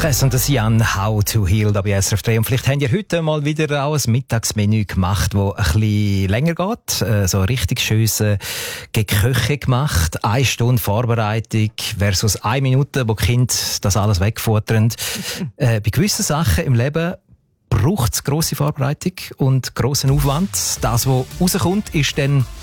Stress und das Jan How to Heal da bei SRF 3. Und vielleicht habt ihr heute mal wieder auch ein Mittagsmenü gemacht, das ein bisschen länger geht. So richtig schönes Geköche gemacht. 1 Stunde Vorbereitung versus 1 Minute, wo die Kinder das alles wegfuttern. Bei gewissen Sachen im Leben braucht es grosse Vorbereitung und grossen Aufwand. Das, was rauskommt, ist dann